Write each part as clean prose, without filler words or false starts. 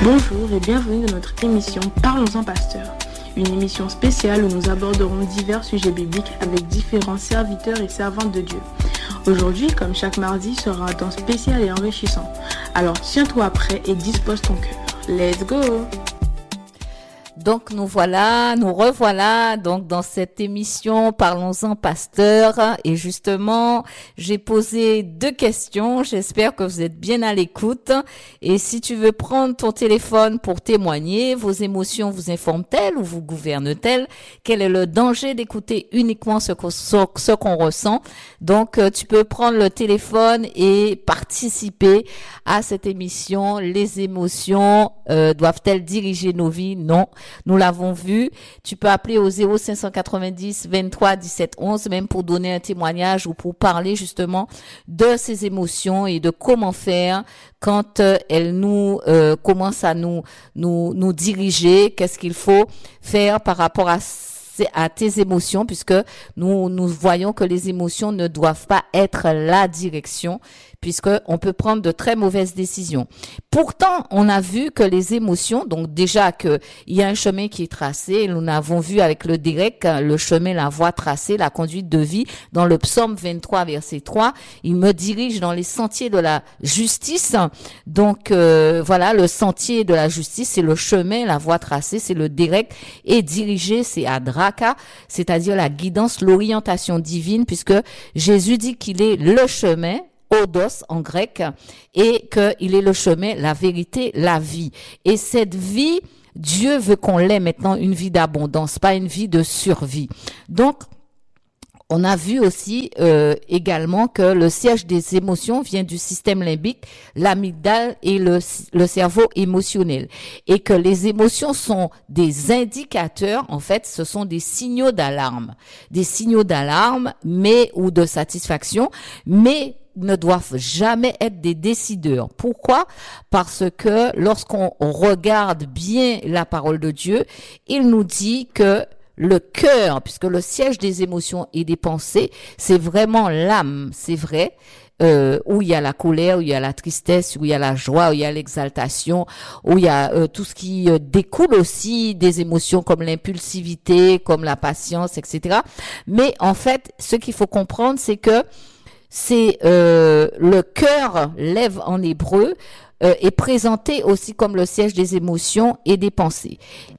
Bonjour et bienvenue dans notre émission Parlons-en Pasteur, une émission spéciale où nous aborderons divers sujets bibliques avec différents serviteurs et servantes de Dieu. Aujourd'hui, comme chaque mardi, sera un temps spécial et enrichissant. Alors tiens-toi prêt et dispose ton cœur. Let's go! Donc nous revoilà donc dans cette émission Parlons-en Pasteur, et justement j'ai posé 2 questions. J'espère que vous êtes bien à l'écoute, et si tu veux prendre ton téléphone pour témoigner, vos émotions vous informent-elles ou vous gouvernent-elles? Quel est le danger d'écouter uniquement ce qu'on ressent? Donc tu peux prendre le téléphone et participer à cette émission. Les émotions doivent-elles diriger nos vies? Non. Nous l'avons vu. Tu peux appeler au 0590 23 17 11, même pour donner un témoignage ou pour parler justement de ces émotions et de comment faire quand elles nous commencent à nous diriger. Qu'est-ce qu'il faut faire par rapport à tes émotions, puisque nous voyons que les émotions ne doivent pas être la direction, puisque on peut prendre de très mauvaises décisions. Pourtant, on a vu que les émotions, donc déjà que il y a un chemin qui est tracé, nous l'avons vu avec le direct, le chemin, la voie tracée, la conduite de vie, dans le psaume 23 verset 3, il me dirige dans les sentiers de la justice. Donc voilà, le sentier de la justice, c'est le chemin, la voie tracée, c'est le direct, et diriger, c'est adraka, c'est-à-dire la guidance, l'orientation divine, puisque Jésus dit qu'il est le chemin, odos en grec, et qu'il est le chemin, la vérité, la vie. Et cette vie, Dieu veut qu'on l'ait maintenant, une vie d'abondance, pas une vie de survie. Donc, on a vu aussi également que le siège des émotions vient du système limbique, l'amygdale et le cerveau émotionnel. Et que les émotions sont des indicateurs, en fait, ce sont des signaux d'alarme. Des signaux d'alarme, ou de satisfaction, mais ne doivent jamais être des décideurs. Pourquoi? Parce que lorsqu'on regarde bien la parole de Dieu, il nous dit que le cœur, puisque le siège des émotions et des pensées, c'est vraiment l'âme, c'est vrai, où il y a la colère, où il y a la tristesse, où il y a la joie, où il y a l'exaltation, où il y a tout ce qui découle aussi des émotions comme l'impulsivité, comme la patience, etc. Mais en fait, ce qu'il faut comprendre, c'est que c'est le cœur, lève en hébreu, est présenté aussi comme le siège des émotions et des pensées.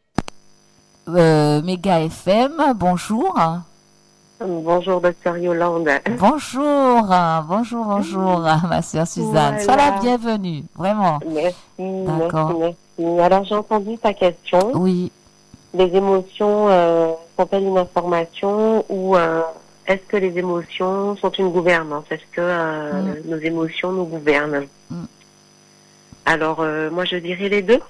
Méga FM, bonjour. Bonjour, docteur Yolande. Bonjour, ma sœur Suzanne. Voilà. Sois la bienvenue, vraiment. Merci, D'accord. merci. Alors, j'ai entendu ta question. Oui. Les émotions sont-elles une information ou est-ce que les émotions sont une gouvernance? Est-ce que nos émotions nous gouvernent? Alors, moi, je dirais les deux.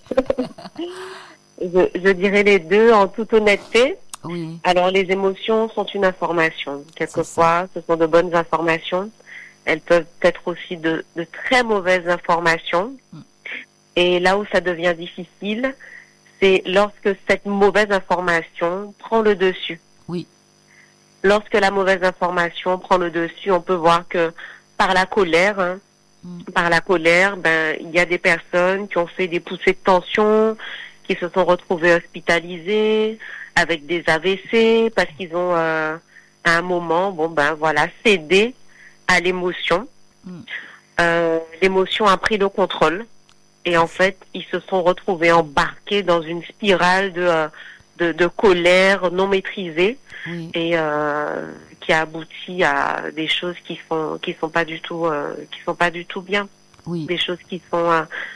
Je dirais les deux en toute honnêteté. Oui. Alors, les émotions sont une information. Quelquefois, ce sont de bonnes informations. Elles peuvent être aussi de très mauvaises informations. Et là où ça devient difficile, c'est lorsque cette mauvaise information prend le dessus. Oui. Lorsque la mauvaise information prend le dessus, on peut voir que par la colère, il y a des personnes qui ont fait des poussées de tension, qui se sont retrouvées hospitalisées avec des AVC parce qu'ils ont à un moment, cédé à l'émotion. L'émotion a pris le contrôle et en fait, ils se sont retrouvés embarqués dans une spirale de colère non maîtrisée et qui a abouti à des choses qui sont pas du tout bien. Oui. Des choses qui sont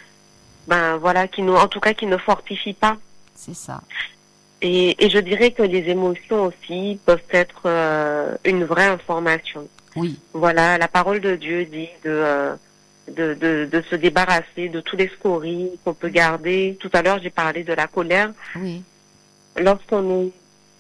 qui ne fortifient pas. C'est ça. Et je dirais que les émotions aussi peuvent être une vraie information. Oui. Voilà, la parole de Dieu dit de se débarrasser de tous les scories qu'on peut garder. Tout à l'heure, j'ai parlé de la colère. Oui. Lorsqu'on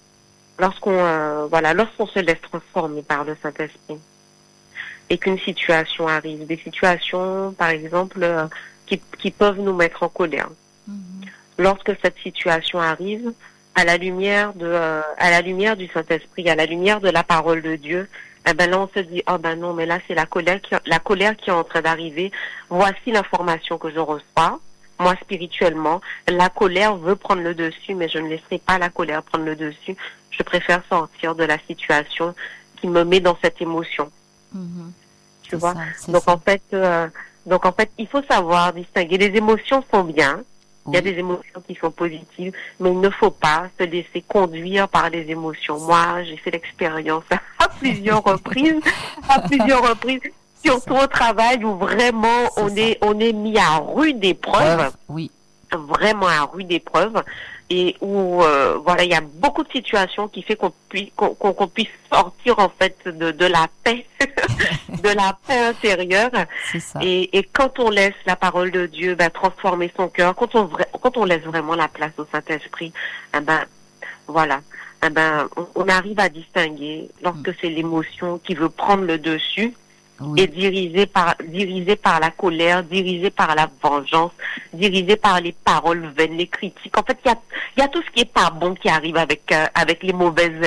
se laisse transformer par le Saint-Esprit et qu'une situation arrive, des situations, par exemple, qui peuvent nous mettre en colère. Lorsque cette situation arrive, à la lumière du Saint-Esprit, à la lumière de la parole de Dieu, là on se dit non, mais là c'est la colère qui est en train d'arriver. Voici l'information que je reçois. moi spirituellement, la colère veut prendre le dessus, mais je ne laisserai pas la colère prendre le dessus. Je préfère sortir de la situation qui me met dans cette émotion. Tu vois? Donc en fait, il faut savoir distinguer. Les émotions sont bien. Il y a des émotions qui sont positives, mais il ne faut pas se laisser conduire par les émotions. Moi, j'ai fait l'expérience à plusieurs reprises, surtout au travail où vraiment on est mis à rude épreuve. Oui. Vraiment à rude épreuve. Et où voilà, il y a beaucoup de situations qui fait qu'on puisse sortir en fait de la paix, de la paix intérieure. C'est ça. Et quand on laisse la parole de Dieu transformer son cœur, quand on laisse vraiment la place au Saint-Esprit, voilà, on arrive à distinguer lorsque c'est l'émotion qui veut prendre le dessus. Et dirigé par la colère, dirigé par la vengeance, dirigé par les paroles vaines, les critiques. En fait, il y a tout ce qui est pas bon qui arrive avec les mauvaises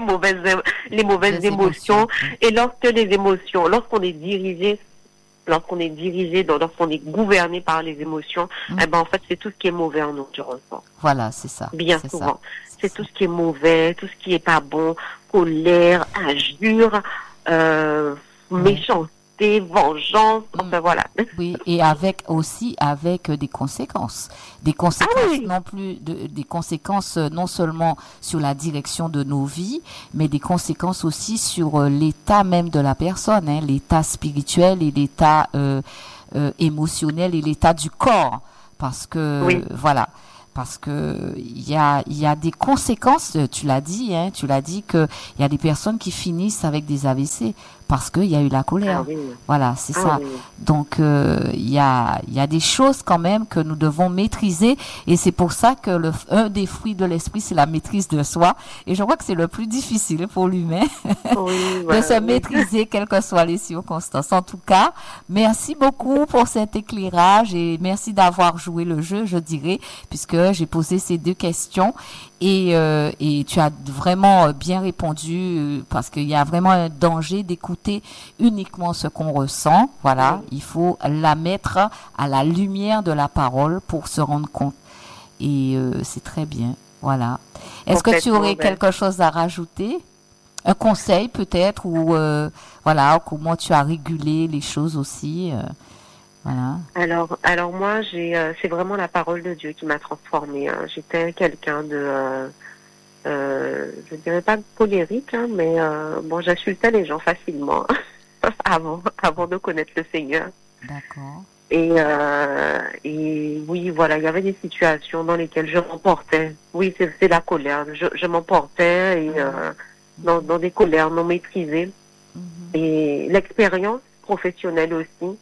émotions. Et lorsqu'on est dirigé, lorsqu'on est gouverné par les émotions, en fait, c'est tout ce qui est mauvais en nous que je ressens. Voilà, c'est ça. Bien souvent. C'est tout ce qui est mauvais, tout ce qui est pas bon, colère, injure, méchanceté, vengeance, enfin voilà. Oui, et avec des conséquences. Des conséquences non seulement sur la direction de nos vies, mais des conséquences aussi sur l'état même de la personne, hein, l'état spirituel et l'état émotionnel et l'état du corps. Parce que, parce que il y a des conséquences, tu l'as dit que il y a des personnes qui finissent avec des AVC parce qu'il y a eu la colère. Voilà, c'est ça. Donc il y a des choses quand même que nous devons maîtriser, et c'est pour ça que un des fruits de l'esprit, c'est la maîtrise de soi, et je crois que c'est le plus difficile pour l'humain de se maîtriser quelles que soient les circonstances. En tout cas, merci beaucoup pour cet éclairage et merci d'avoir joué le jeu, je dirais, puisque j'ai posé ces deux questions. Et tu as vraiment bien répondu, parce qu'il y a vraiment un danger d'écouter uniquement ce qu'on ressent. Voilà, il faut la mettre à la lumière de la parole pour se rendre compte. Et c'est très bien. Voilà. Est-ce que tu aurais quelque chose à rajouter? Un conseil peut-être, ou voilà, comment tu as régulé les choses aussi voilà. Alors moi, c'est vraiment la parole de Dieu qui m'a transformée. Hein. J'étais quelqu'un de, je dirais pas colérique, hein, mais bon, j'insultais les gens facilement avant de connaître le Seigneur. D'accord. Et oui, voilà, il y avait des situations dans lesquelles je m'emportais. Oui, c'est la colère. Je m'emportais et dans des colères non maîtrisées. Et l'expérience professionnelle aussi.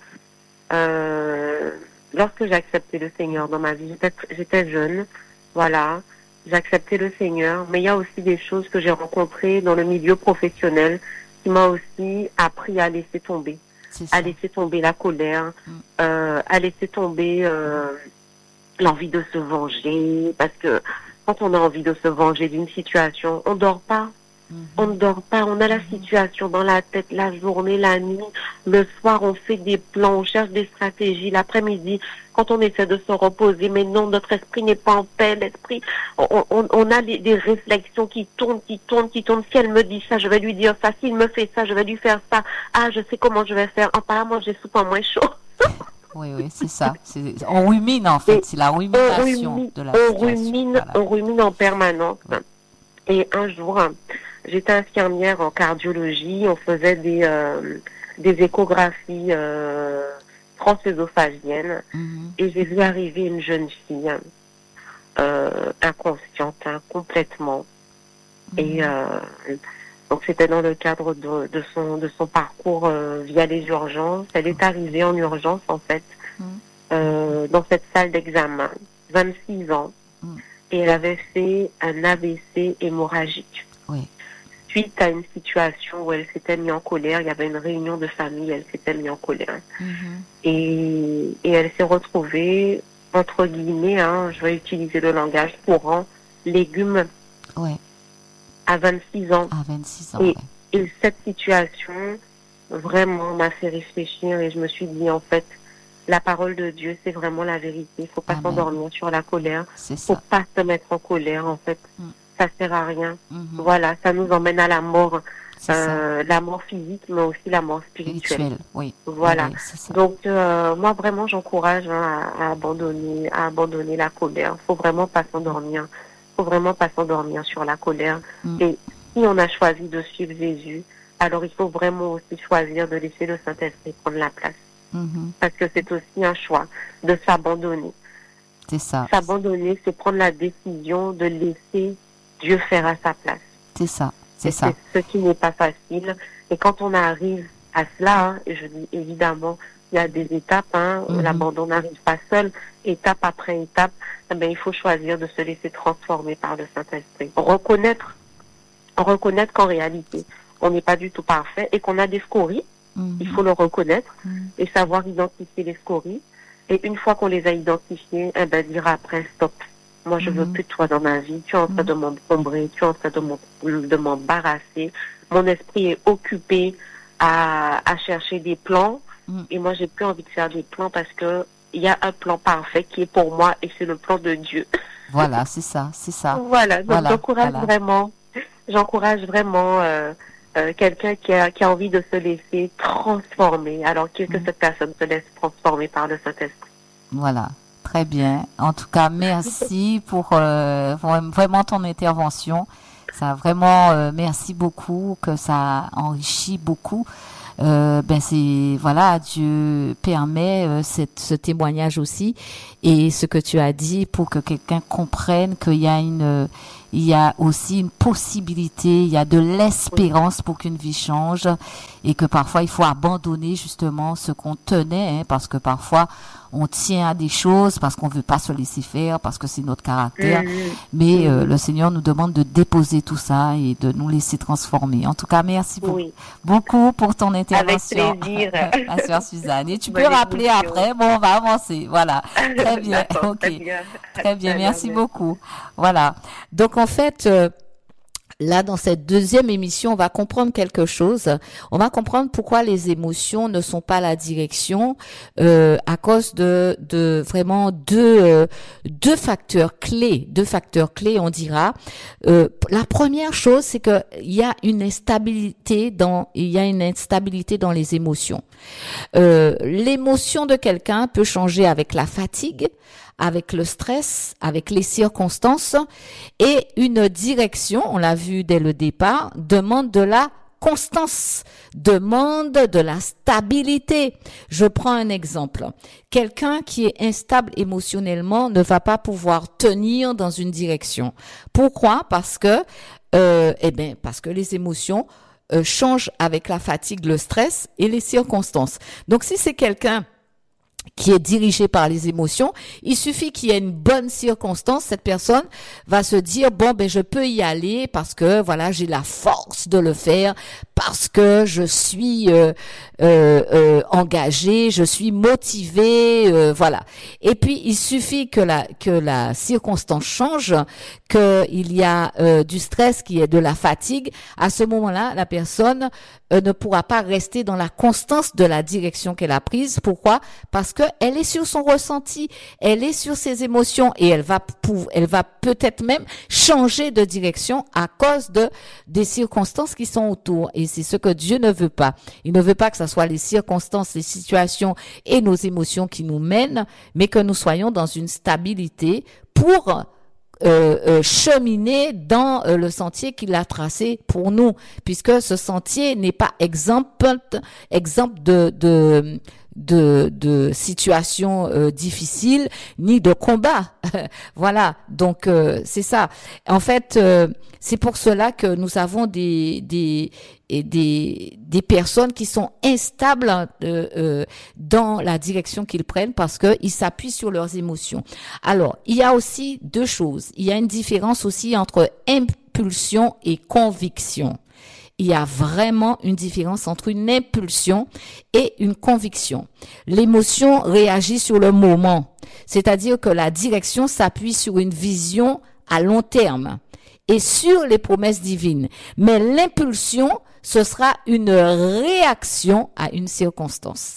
Lorsque j'ai accepté le Seigneur dans ma vie, j'étais jeune, voilà, j'ai accepté le Seigneur, mais il y a aussi des choses que j'ai rencontrées dans le milieu professionnel qui m'a aussi appris à laisser tomber, la colère, à laisser tomber l'envie de se venger, parce que quand on a envie de se venger d'une situation, on dort pas. On ne dort pas, on a la situation dans la tête, la journée, la nuit, le soir on fait des plans, on cherche des stratégies, l'après-midi, quand on essaie de se reposer, mais non, notre esprit n'est pas en paix, l'esprit, on a des réflexions qui tournent, si elle me dit ça, je vais lui dire ça, s'il me fait ça, je vais lui faire ça, je sais comment je vais faire, apparemment j'ai souvent moins chaud. Oui, c'est ça. On rumine en fait, c'est la rumination de la situation. On rumine en permanence. Ouais. Et un jour, j'étais infirmière en cardiologie, on faisait des échographies transœsophagiennes et j'ai vu arriver une jeune fille inconsciente, complètement. Et donc c'était dans le cadre de son parcours via les urgences. Elle est arrivée en urgence en fait dans cette salle d'examen, 26 ans, et elle avait fait un AVC hémorragique. Oui. Suite à une situation où elle s'était mise en colère, il y avait une réunion de famille, elle s'était mise en colère. Et elle s'est retrouvée, entre guillemets, je vais utiliser le langage courant, légumes à 26 ans. À 26 ans, et cette situation, vraiment, m'a fait réfléchir et je me suis dit, en fait, La parole de Dieu, c'est vraiment la vérité. Il faut pas Amen. s'endormir sur la colère. C'est Faut ça. pas se mettre en colère, en fait. Ça sert à rien. Mhm. Voilà, ça nous emmène à la mort. C'est ça. La mort physique, mais aussi la mort spirituelle. Rituel, oui. Voilà. Oui, c'est ça. Donc, moi, vraiment, j'encourage à abandonner la colère. Faut vraiment pas s'endormir. Faut vraiment pas s'endormir sur la colère. Et si on a choisi de suivre Jésus, alors il faut vraiment aussi choisir de laisser le Saint-Esprit prendre la place. Parce que c'est aussi un choix de s'abandonner. C'est ça. S'abandonner, c'est prendre la décision de laisser Dieu faire à sa place. C'est ça. C'est ça. C'est ce qui n'est pas facile. Et quand on arrive à cela, hein, et je dis évidemment, il y a des étapes, hein, l'abandon n'arrive pas seul, étape après étape, eh bien, il faut choisir de se laisser transformer par le Saint-Esprit. Reconnaître qu'en réalité, on n'est pas du tout parfait et qu'on a des scories, il faut le reconnaître et savoir identifier les scories. Et une fois qu'on les a identifiées, eh ben, dire après, stop. Moi, je veux plus de toi dans ma vie. Tu es en train de m'encombrer, tu es en train de m'embarrasser. Mon esprit est occupé à chercher des plans. Et moi, j'ai plus envie de faire des plans parce que il y a un plan parfait qui est pour moi et c'est le plan de Dieu. Voilà, c'est ça. Voilà. Donc, Voilà, j'encourage vraiment quelqu'un qui a envie de se laisser transformer. Alors que cette personne se laisse transformer par le Saint-Esprit. Voilà. Très bien. En tout cas, merci pour vraiment ton intervention. Ça vraiment merci beaucoup, que ça enrichit beaucoup. C'est voilà, Dieu permet ce témoignage aussi et ce que tu as dit pour que quelqu'un comprenne qu'il y a aussi une possibilité, il y a de l'espérance pour qu'une vie change et que parfois il faut abandonner justement ce qu'on tenait, hein, parce que parfois on tient à des choses parce qu'on veut pas se laisser faire, parce que c'est notre caractère. Mais le Seigneur nous demande de déposer tout ça et de nous laisser transformer. En tout cas, merci beaucoup pour ton intervention. Avec plaisir. Ma sœur Suzanne. Et tu peux rappeler après. Bon, on va avancer. Voilà. Très bien. Ok. Très bien. Merci beaucoup. Voilà. Donc, en fait, là, dans cette deuxième émission, on va comprendre quelque chose. On va comprendre pourquoi les émotions ne sont pas la direction, à cause de vraiment deux facteurs clés. Deux facteurs clés, on dira. La première chose, c'est que il y a une instabilité dans les émotions. L'émotion de quelqu'un peut changer avec la fatigue, avec le stress, avec les circonstances, et une direction, on l'a vu dès le départ, demande de la constance, demande de la stabilité. Je prends un exemple. Quelqu'un qui est instable émotionnellement ne va pas pouvoir tenir dans une direction. Pourquoi? Parce que les émotions changent avec la fatigue, le stress et les circonstances. Donc si c'est quelqu'un qui est dirigé par les émotions, il suffit qu'il y ait une bonne circonstance, cette personne va se dire je peux y aller parce que voilà, j'ai la force de le faire, parce que je suis engagé, je suis motivé, voilà. Et puis il suffit que la circonstance change, qu'il y a du stress, qu'il y ait de la fatigue. À ce moment-là, la personne ne pourra pas rester dans la constance de la direction qu'elle a prise. Pourquoi? Parce que elle est sur son ressenti, elle est sur ses émotions et elle va peut-être même changer de direction à cause des circonstances qui sont autour. Et c'est ce que Dieu ne veut pas. Il ne veut pas que ce soit les circonstances, les situations et nos émotions qui nous mènent, mais que nous soyons dans une stabilité pour cheminer dans le sentier qu'il a tracé pour nous, puisque ce sentier n'est pas exemple de situations difficiles ni de combats. Voilà, donc c'est ça. En fait, c'est pour cela que nous avons des personnes qui sont instables dans la direction qu'ils prennent parce que ils s'appuient sur leurs émotions. Alors, il y a aussi deux choses. Il y a une différence aussi entre impulsion et conviction. Il y a vraiment une différence entre une impulsion et une conviction. L'émotion réagit sur le moment, c'est-à-dire que la direction s'appuie sur une vision à long terme et sur les promesses divines. Mais l'impulsion, ce sera une réaction à une circonstance.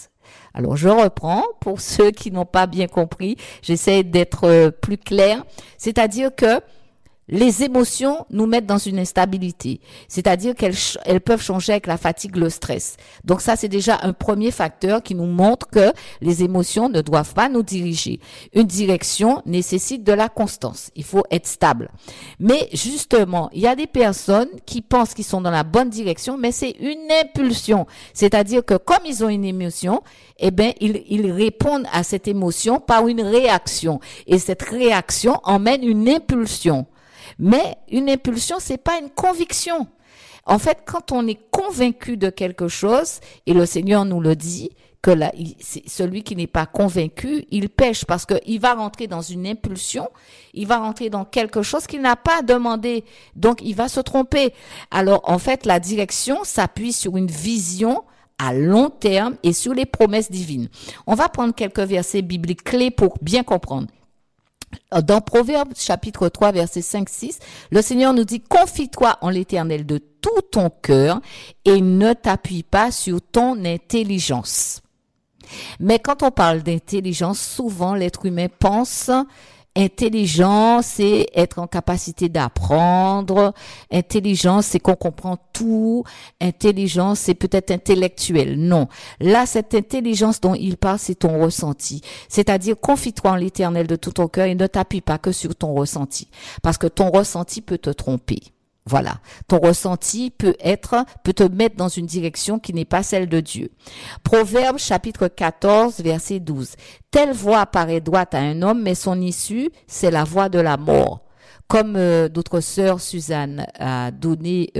Alors, je reprends pour ceux qui n'ont pas bien compris. J'essaie d'être plus clair. C'est-à-dire que les émotions nous mettent dans une instabilité, c'est-à-dire qu'elles peuvent changer avec la fatigue, le stress. Donc ça, c'est déjà un premier facteur qui nous montre que les émotions ne doivent pas nous diriger. Une direction nécessite de la constance. Il faut être stable. Mais justement, il y a des personnes qui pensent qu'ils sont dans la bonne direction, mais c'est une impulsion. C'est-à-dire que comme ils ont une émotion, eh ben, ils répondent à cette émotion par une réaction. Et cette réaction emmène une impulsion. Mais une impulsion, c'est pas une conviction. En fait, quand on est convaincu de quelque chose, et le Seigneur nous le dit, que là, celui qui n'est pas convaincu, il pêche parce qu'il va rentrer dans une impulsion, il va rentrer dans quelque chose qu'il n'a pas demandé, donc il va se tromper. Alors, en fait, la direction s'appuie sur une vision à long terme et sur les promesses divines. On va prendre quelques versets bibliques clés pour bien comprendre. Dans Proverbes chapitre 3 verset 5-6, le Seigneur nous dit: confie-toi en l'Éternel de tout ton cœur et ne t'appuie pas sur ton intelligence. Mais quand on parle d'intelligence, souvent l'être humain pense intelligence, c'est être en capacité d'apprendre. Intelligence, c'est qu'on comprend tout. Intelligence, c'est peut-être intellectuel. Non. Là, cette intelligence dont il parle, c'est ton ressenti. C'est-à-dire, confie-toi en l'Éternel de tout ton cœur et ne t'appuie pas que sur ton ressenti. Parce que ton ressenti peut te tromper. Voilà. Ton ressenti peut te mettre dans une direction qui n'est pas celle de Dieu. Proverbes chapitre 14 verset 12. Telle voie paraît droite à un homme, mais son issue, c'est la voie de la mort. Comme notre sœur Suzanne a donné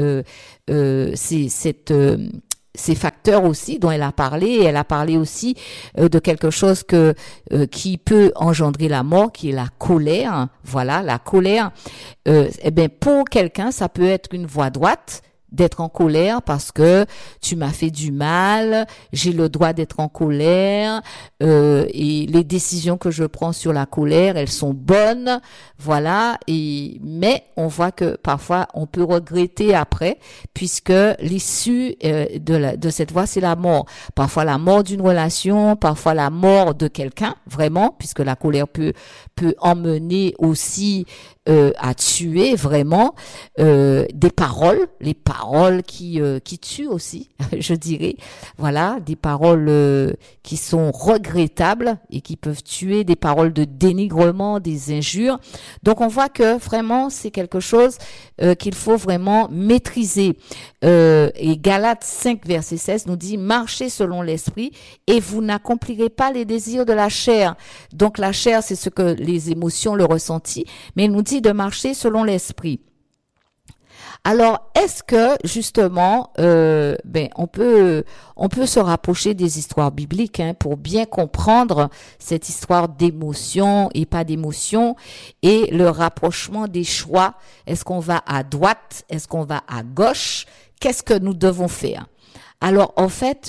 ces facteurs aussi dont elle a parlé aussi de quelque chose qui peut engendrer la mort, qui est la colère. Voilà, la colère. Pour quelqu'un, ça peut être une voie droite, d'être en colère parce que tu m'as fait du mal, j'ai le droit d'être en colère, et les décisions que je prends sur la colère, elles sont bonnes, voilà. Mais on voit que parfois on peut regretter après, puisque l'issue de cette voie, c'est la mort. Parfois la mort d'une relation, parfois la mort de quelqu'un, vraiment, puisque la colère peut emmener aussi à tuer vraiment, des paroles, les paroles qui tuent aussi, je dirais. Voilà, des paroles qui sont regrettables et qui peuvent tuer, des paroles de dénigrement, des injures. Donc on voit que vraiment c'est quelque chose qu'il faut vraiment maîtriser. Et Galates 5 verset 16 nous dit: marchez selon l'esprit et vous n'accomplirez pas les désirs de la chair. Donc la chair, c'est ce que les émotions, le ressenti, mais il nous dit de marcher selon l'esprit. Alors, est-ce que justement, on peut se rapprocher des histoires bibliques pour bien comprendre cette histoire d'émotion et pas d'émotion, et le rapprochement des choix. Est-ce qu'on va à droite? Est-ce qu'on va à gauche? Qu'est-ce que nous devons faire? Alors, en fait,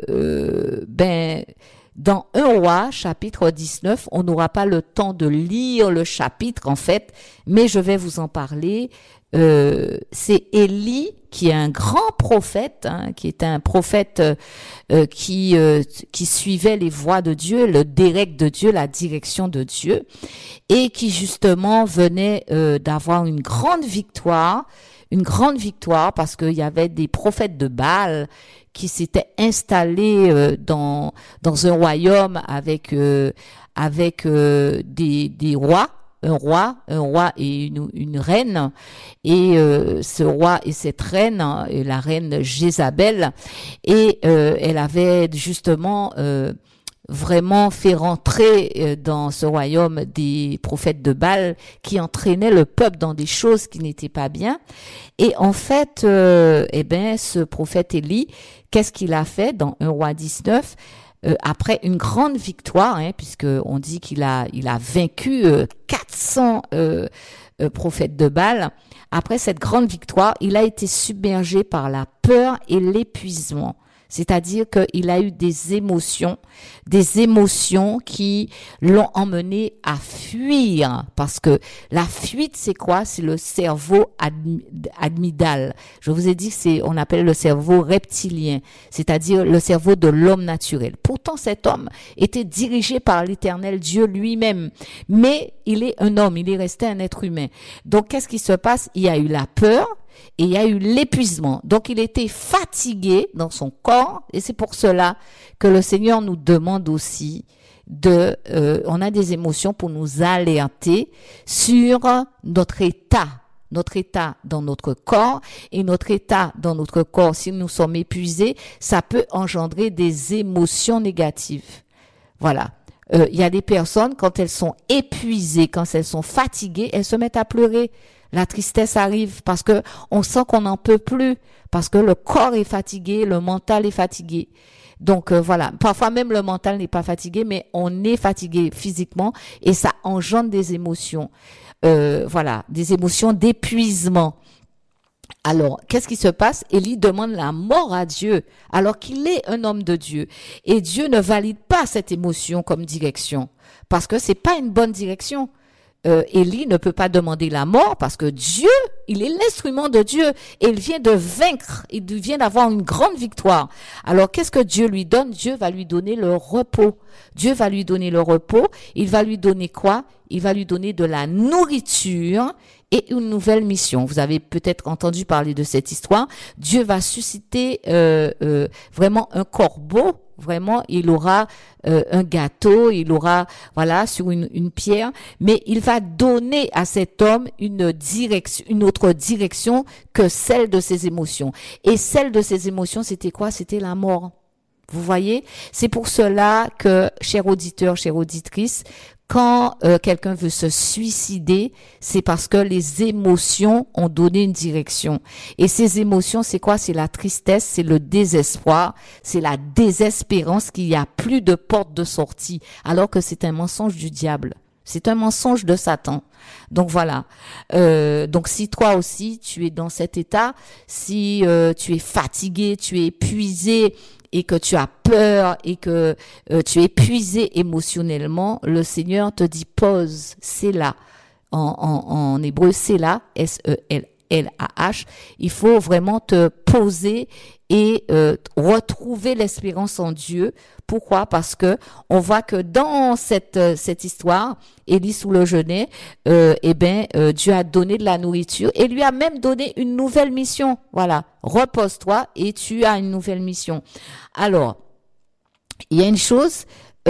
dans 1 Roi, chapitre 19, on n'aura pas le temps de lire le chapitre, en fait, mais je vais vous en parler. C'est Élie, qui est un grand prophète, qui est un prophète qui suivait les voies de Dieu, le direct de Dieu, la direction de Dieu, et qui justement venait d'avoir une grande victoire parce qu'il y avait des prophètes de Baal qui s'étaient installés dans un royaume avec des rois, un roi et une reine, et ce roi et cette reine, la reine Jézabel, et elle avait justement vraiment fait rentrer dans ce royaume des prophètes de Baal qui entraînaient le peuple dans des choses qui n'étaient pas bien. Et en fait, ce prophète Élie, qu'est-ce qu'il a fait dans 1 Roi 19? Après une grande victoire, puisque on dit qu'il a vaincu 400 prophètes de Baal. Après cette grande victoire, il a été submergé par la peur et l'épuisement. C'est-à-dire qu'il a eu des émotions qui l'ont emmené à fuir fuir, parce que la fuite, c'est quoi? C'est le cerveau amygdale. Je vous ai dit que on appelle le cerveau reptilien, c'est-à-dire le cerveau de l'homme naturel. Pourtant, cet homme était dirigé par l'Éternel Dieu lui-même, mais il est un homme, il est resté un être humain. Donc, qu'est-ce qui se passe? Il y a eu la peur, et il y a eu l'épuisement. Donc, il était fatigué dans son corps, et c'est pour cela que le Seigneur nous demande aussi on a des émotions pour nous alerter sur notre état dans notre corps, et notre état dans notre corps, si nous sommes épuisés, ça peut engendrer des émotions négatives. Voilà. Il y a des personnes, quand elles sont épuisées, quand elles sont fatiguées, elles se mettent à pleurer. La tristesse arrive parce que on sent qu'on n'en peut plus, parce que le corps est fatigué, le mental est fatigué. Donc voilà, parfois même le mental n'est pas fatigué, mais on est fatigué physiquement et ça engendre des émotions. Voilà, des émotions d'épuisement. Alors, qu'est-ce qui se passe? Élie demande la mort à Dieu, alors qu'il est un homme de Dieu. Et Dieu ne valide pas cette émotion comme direction, parce que c'est pas une bonne direction. Élie ne peut pas demander la mort parce que Dieu, il est l'instrument de Dieu et il vient de vaincre, il vient d'avoir une grande victoire. Alors qu'est-ce que Dieu lui donne? Dieu va lui donner le repos. Dieu va lui donner le repos. Il va lui donner quoi? Il va lui donner de la nourriture et une nouvelle mission. Vous avez peut-être entendu parler de cette histoire. Dieu va susciter vraiment un corbeau. Vraiment, il aura un gâteau, il aura, voilà, sur une pierre, mais il va donner à cet homme une autre direction que celle de ses émotions. Et celle de ses émotions, c'était quoi? C'était la mort. Vous voyez? C'est pour cela que, chers auditeurs, chères auditrices, quand quelqu'un veut se suicider, c'est parce que les émotions ont donné une direction. Et ces émotions, c'est quoi? C'est la tristesse, c'est le désespoir, c'est la désespérance qu'il n'y a plus de porte de sortie, alors que c'est un mensonge du diable. C'est un mensonge de Satan. Donc voilà. Donc si toi aussi, tu es dans cet état, si tu es fatigué, tu es épuisé, et que tu as peur et que tu es épuisé émotionnellement, le Seigneur te dit pause, c'est là. En hébreu, c'est là, S-E-L-L-A-H. Il faut vraiment te poser et retrouver l'espérance en Dieu. Pourquoi? Parce que on voit que dans cette histoire, Élie sous le genêt, Dieu a donné de la nourriture et lui a même donné une nouvelle mission. Voilà, repose-toi et tu as une nouvelle mission. Alors, il y a une chose,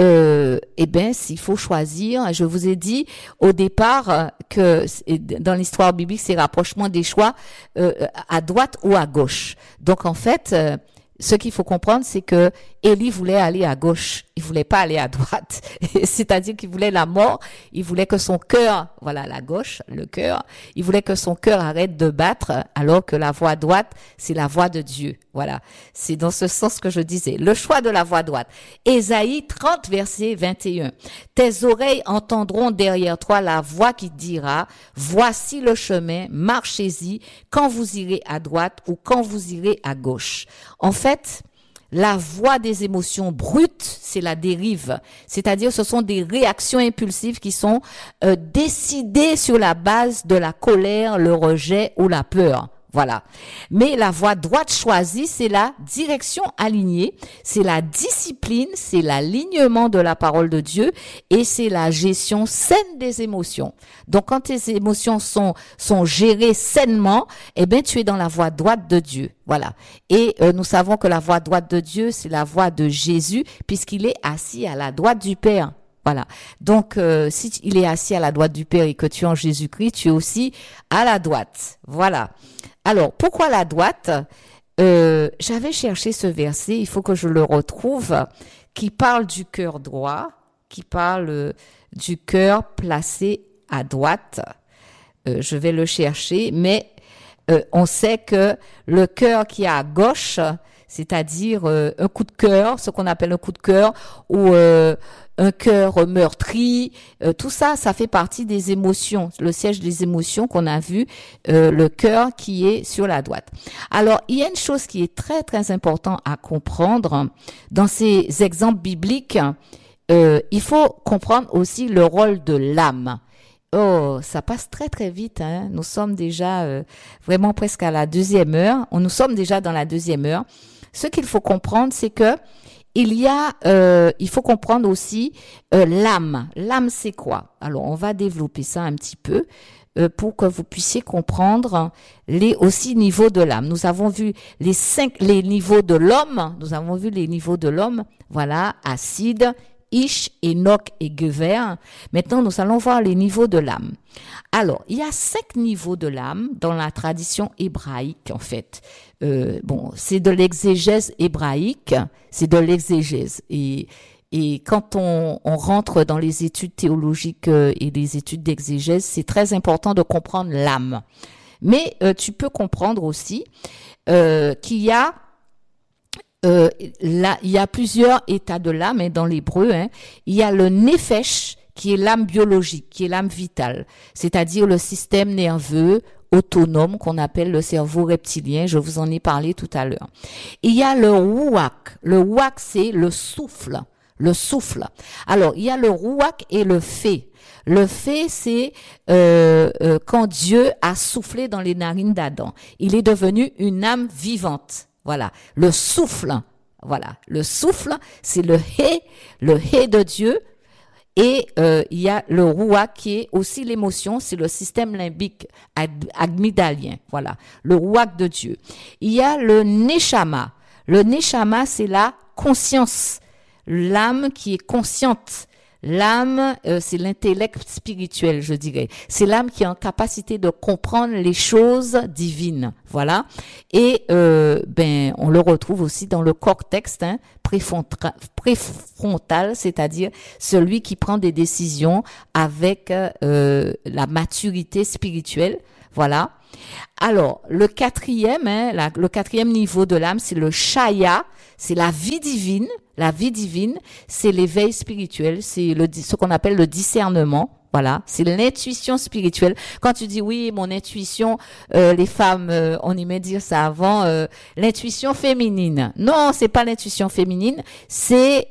s'il faut choisir, je vous ai dit au départ que dans l'histoire biblique, c'est rapprochement des choix à droite ou à gauche. Donc en fait, ce qu'il faut comprendre, c'est que Élie voulait aller à gauche, il voulait pas aller à droite. C'est-à-dire qu'il voulait la mort, il voulait que son cœur, voilà la gauche, le cœur, il voulait que son cœur arrête de battre, alors que la voie droite, c'est la voie de Dieu. Voilà, c'est dans ce sens que je disais, le choix de la voie droite. Ésaïe 30, verset 21. Tes oreilles entendront derrière toi la voix qui dira, voici le chemin, marchez-y quand vous irez à droite ou quand vous irez à gauche. En fait, la voie des émotions brutes, c'est la dérive. C'est-à-dire, ce sont des réactions impulsives qui sont décidées sur la base de la colère, le rejet ou la peur. Voilà. Mais la voie droite choisie, c'est la direction alignée, c'est la discipline, c'est l'alignement de la parole de Dieu et c'est la gestion saine des émotions. Donc, quand tes émotions sont gérées sainement, tu es dans la voie droite de Dieu. Voilà. Et nous savons que la voie droite de Dieu, c'est la voie de Jésus puisqu'il est assis à la droite du Père. Voilà. Donc, si il est assis à la droite du Père et que tu es en Jésus-Christ, tu es aussi à la droite. Voilà. Alors, pourquoi la droite? J'avais cherché ce verset, il faut que je le retrouve, qui parle du cœur droit, qui parle du cœur placé à droite. Je vais le chercher, mais on sait que le cœur qui est à gauche, c'est-à-dire un coup de cœur, ce qu'on appelle un coup de cœur, ou un cœur meurtri, tout ça, ça fait partie des émotions, le siège des émotions qu'on a vu, le cœur qui est sur la droite. Alors, il y a une chose qui est très, très importante à comprendre dans ces exemples bibliques. il faut comprendre aussi le rôle de l'âme. Oh, ça passe très très vite, hein. Nous sommes déjà vraiment presque à la 2e heure. Nous sommes déjà dans la 2e heure. Ce qu'il faut comprendre, c'est que il faut comprendre aussi l'âme. L'âme, c'est quoi? Alors, on va développer ça un petit peu pour que vous puissiez comprendre les aussi niveaux de l'âme. Nous avons vu les niveaux de l'homme. Nous avons vu les niveaux de l'homme. Voilà, acide, Ish, Enoch et Gever. Maintenant, nous allons voir les niveaux de l'âme. Alors, il y a 5 niveaux de l'âme dans la tradition hébraïque, en fait. C'est de l'exégèse hébraïque, c'est de l'exégèse. Et quand on rentre dans les études théologiques et les études d'exégèse, c'est très important de comprendre l'âme. Mais tu peux comprendre aussi qu'il y a il y a plusieurs états de l'âme, hein, dans l'hébreu, hein. Il y a le nefesh, qui est l'âme biologique, qui est l'âme vitale, c'est-à-dire le système nerveux autonome qu'on appelle le cerveau reptilien. Je vous en ai parlé tout à l'heure. Il y a le ruach. Le ruach, c'est le souffle. Le souffle. Alors, il y a le ruach et le fé. Le fé, c'est quand Dieu a soufflé dans les narines d'Adam. Il est devenu une âme vivante. Voilà, le souffle. Voilà, le souffle, c'est le hé de Dieu. Et il y a le ruach qui est aussi l'émotion, c'est le système limbique amygdalien. Voilà, le ruach de Dieu. Il y a le neshama. Le neshama, c'est la conscience, l'âme qui est consciente. L'âme, c'est l'intellect spirituel, je dirais. C'est l'âme qui est en capacité de comprendre les choses divines. Voilà. Et on le retrouve aussi dans le cortex, hein, préfrontal, c'est-à-dire celui qui prend des décisions avec la maturité spirituelle. Voilà. Alors, le quatrième niveau de l'âme, c'est le shaya, c'est la vie divine. La vie divine, c'est l'éveil spirituel, c'est ce qu'on appelle le discernement. Voilà, c'est l'intuition spirituelle. Quand tu dis oui, mon intuition, les femmes, on aimait dire ça avant, l'intuition féminine. Non, c'est pas l'intuition féminine, c'est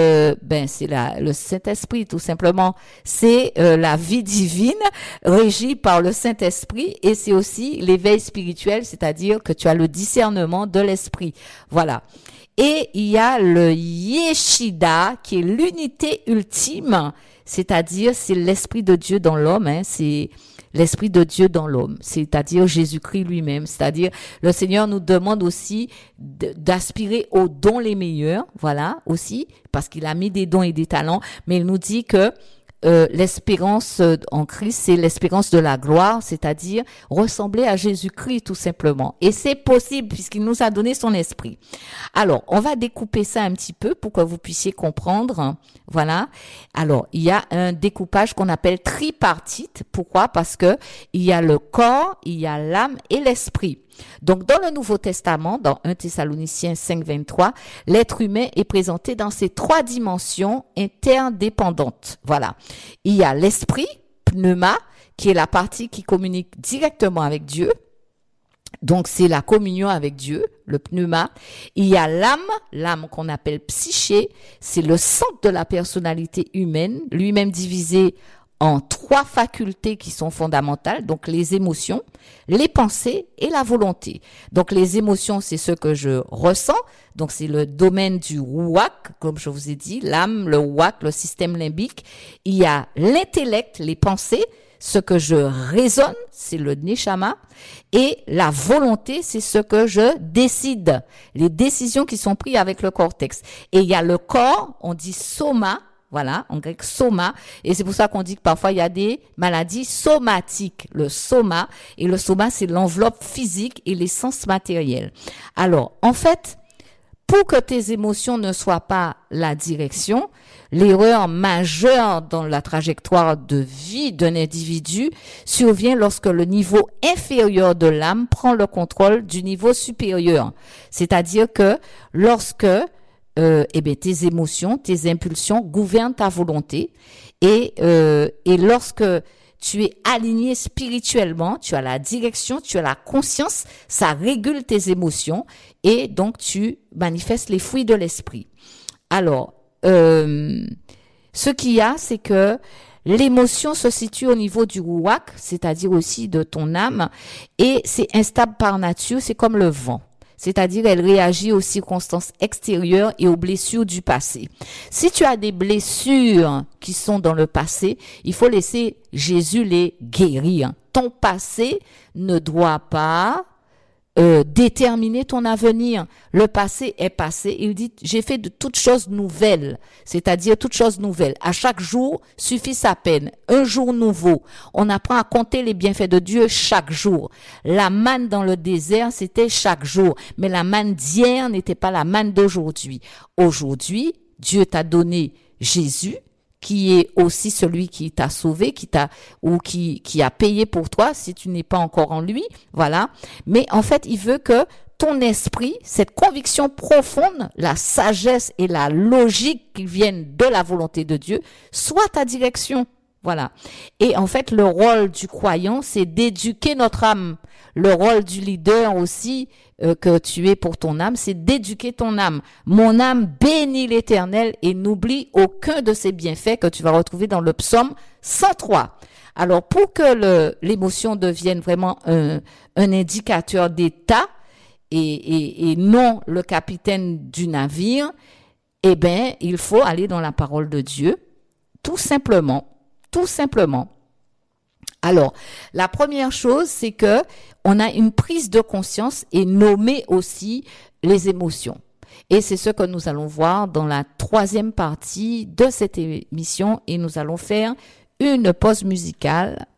le Saint-Esprit tout simplement. C'est la vie divine régie par le Saint-Esprit et c'est aussi l'éveil spirituel, c'est-à-dire que tu as le discernement de l'esprit. Voilà. Et il y a le Yeshida, qui est l'unité ultime, c'est-à-dire c'est l'Esprit de Dieu dans l'homme, hein, c'est l'Esprit de Dieu dans l'homme, c'est-à-dire Jésus-Christ lui-même, c'est-à-dire le Seigneur nous demande aussi d'aspirer aux dons les meilleurs, voilà, aussi, parce qu'il a mis des dons et des talents, mais il nous dit que l'espérance en Christ, c'est l'espérance de la gloire, c'est-à-dire ressembler à Jésus-Christ tout simplement. Et c'est possible puisqu'il nous a donné son esprit. Alors, on va découper ça un petit peu pour que vous puissiez comprendre. Voilà. Alors, il y a un découpage qu'on appelle tripartite. Pourquoi? Parce que il y a le corps, il y a l'âme et l'esprit. Donc, dans le Nouveau Testament, dans 1 Thessaloniciens 5:23, l'être humain est présenté dans ces 3 dimensions interdépendantes. Voilà. Il y a l'esprit, pneuma, qui est la partie qui communique directement avec Dieu. Donc, c'est la communion avec Dieu, le pneuma. Il y a l'âme qu'on appelle psyché, c'est le centre de la personnalité humaine, lui-même divisé en 3 facultés qui sont fondamentales, donc les émotions, les pensées et la volonté. Donc les émotions, c'est ce que je ressens, donc c'est le domaine du ruach, comme je vous ai dit, l'âme, le ruach, le système limbique. Il y a l'intellect, les pensées, ce que je raisonne, c'est le neshama, et la volonté, c'est ce que je décide, les décisions qui sont prises avec le cortex. Et il y a le corps, on dit soma, voilà, en grec soma, et c'est pour ça qu'on dit que parfois il y a des maladies somatiques, le soma, et le soma c'est l'enveloppe physique et les sens matériels. Alors, en fait, pour que tes émotions ne soient pas la direction, l'erreur majeure dans la trajectoire de vie d'un individu survient lorsque le niveau inférieur de l'âme prend le contrôle du niveau supérieur. C'est-à-dire que lorsque tes émotions, tes impulsions gouvernent ta volonté et lorsque tu es aligné spirituellement, tu as la direction, tu as la conscience, ça régule tes émotions et donc tu manifestes les fruits de l'esprit. Alors, Ce qu'il y a, c'est que l'émotion se situe au niveau du ruach, c'est-à-dire aussi de ton âme, et c'est instable par nature, c'est comme le vent. C'est-à-dire, elle réagit aux circonstances extérieures et aux blessures du passé. Si tu as des blessures qui sont dans le passé, il faut laisser Jésus les guérir. Ton passé ne doit pas déterminer ton avenir. Le passé est passé. Il dit, j'ai fait de toutes choses nouvelles. C'est-à-dire toutes choses nouvelles. À chaque jour suffit sa peine. Un jour nouveau. On apprend à compter les bienfaits de Dieu chaque jour. La manne dans le désert, c'était chaque jour. Mais la manne d'hier n'était pas la manne d'aujourd'hui. Aujourd'hui, Dieu t'a donné Jésus, qui est aussi celui qui t'a sauvé, qui a payé pour toi si tu n'es pas encore en lui, voilà. Mais en fait, il veut que ton esprit, cette conviction profonde, la sagesse et la logique qui viennent de la volonté de Dieu, soit ta direction. Voilà. Et en fait, le rôle du croyant, c'est d'éduquer notre âme. Le rôle du leader aussi, que tu es pour ton âme, c'est d'éduquer ton âme. Mon âme bénit l'Éternel et n'oublie aucun de ses bienfaits que tu vas retrouver dans le psaume 103. Alors, pour que l'émotion devienne vraiment un indicateur d'état et non le capitaine du navire, eh ben, il faut aller dans la parole de Dieu, tout simplement. Tout simplement. Alors, la première chose, c'est que on a une prise de conscience et nommer aussi les émotions. Et c'est ce que nous allons voir dans la troisième partie de cette émission et nous allons faire une pause musicale